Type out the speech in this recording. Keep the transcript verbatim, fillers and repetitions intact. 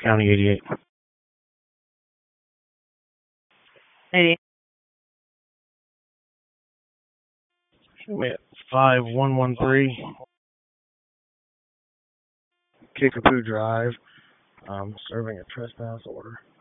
County eighty-eight. eighty. We at five one one three Kickapoo Drive. Um, serving a trespass order.